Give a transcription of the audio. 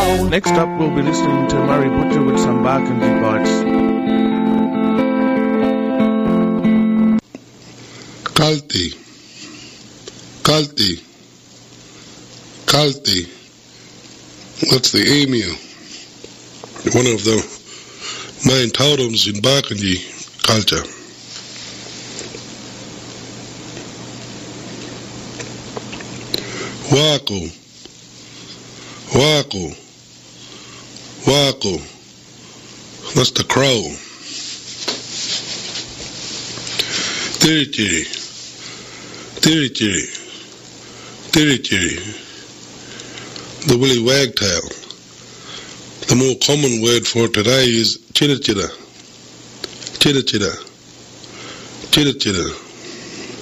Next up, we'll be listening to Murray Butcher with some Barkindji bites. Kalti. That's the emir, one of the main totems in Barkindji culture. Waku. That's the crow. Tirichiri. The woolly wagtail. The more common word for today is chitta.